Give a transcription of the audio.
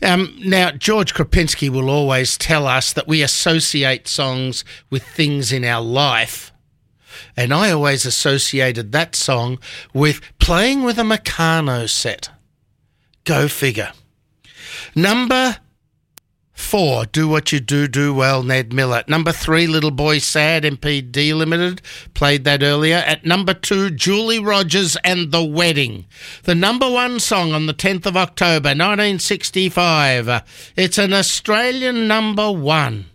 Now, George Krapinski will always tell us that we associate songs with things in our life. And I always associated that song with playing with a Meccano set. Go figure. Number 4, Do What You Do, Do Well, Ned Miller. Number 3, Little Boy Sad, MPD Limited. Played that earlier. At number 2, Julie Rogers and The Wedding. The number 1 song on the 10th of October, 1965. It's an Australian number 1.